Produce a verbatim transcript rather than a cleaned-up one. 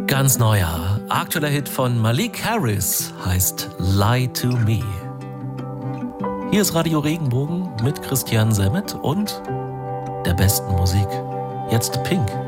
Ganz neuer, aktueller Hit von Malik Harris heißt Lie to Me. Hier ist Radio Regenbogen mit Christian Semmet und der besten Musik. Jetzt Pink.